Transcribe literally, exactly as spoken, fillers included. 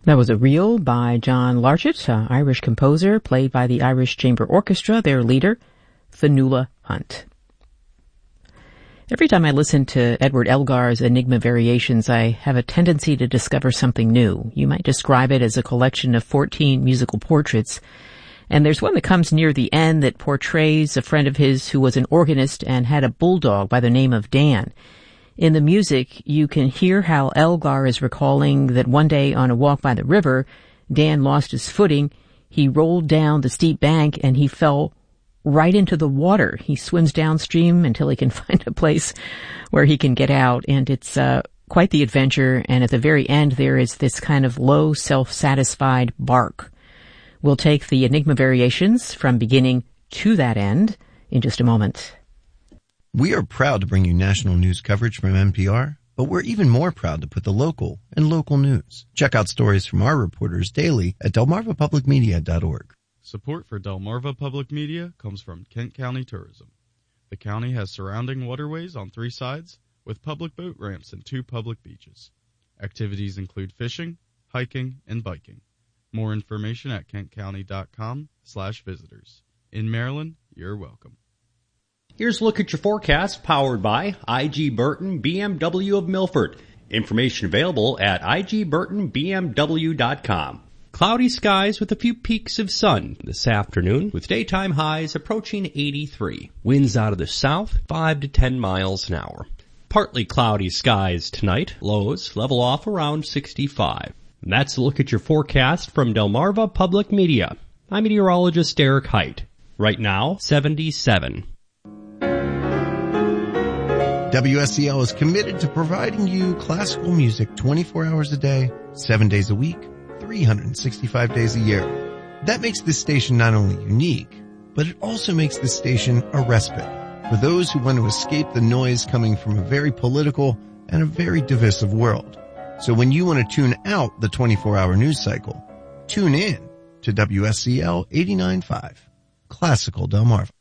That was a reel by John Larchett, an Irish composer, played by the Irish Chamber Orchestra, their leader, Fionnuala Hunt. Every time I listen to Edward Elgar's Enigma Variations, I have a tendency to discover something new. You might describe it as a collection of fourteen musical portraits. And there's one that comes near the end that portrays a friend of his who was an organist and had a bulldog by the name of Dan. In the music, you can hear how Elgar is recalling that one day on a walk by the river, Dan lost his footing. He rolled down the steep bank and he fell right into the water. He swims downstream until he can find a place where he can get out. And it's uh, quite the adventure. And at the very end, there is this kind of low, self-satisfied bark. We'll take the Enigma Variations from beginning to that end in just a moment. We are proud to bring you national news coverage from N P R, but we're even more proud to put the local in local news. Check out stories from our reporters daily at delmarva public media dot org. Support for Delmarva Public Media comes from Kent County Tourism. The county has surrounding waterways on three sides with public boat ramps and two public beaches. Activities include fishing, hiking, and biking. More information at kentcounty.com slash visitors. In Maryland, you're welcome. Here's a look at your forecast powered by I G Burton B M W of Milford. Information available at I G Burton B M W dot com. Cloudy skies with a few peaks of sun this afternoon with daytime highs approaching eighty-three. Winds out of the south, five to ten miles an hour. Partly cloudy skies tonight. Lows level off around sixty-five. And that's a look at your forecast from Delmarva Public Media. I'm meteorologist Eric Height. Right now, seventy-seven. W S C L is committed to providing you classical music twenty-four hours a day, seven days a week, three hundred sixty-five days a year. That makes this station not only unique, but it also makes this station a respite for those who want to escape the noise coming from a very political and a very divisive world. So when you want to tune out the twenty-four hour news cycle, tune in to W S C L eighty-nine point five, Classical Delmarva.